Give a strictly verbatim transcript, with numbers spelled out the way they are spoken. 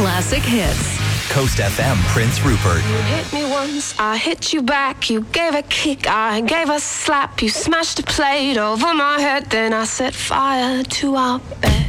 classic hits. Coast F M, Prince Rupert. You hit me once, I hit you back. You gave a kick, I gave a slap. You smashed a plate over my head, then I set fire to our bed.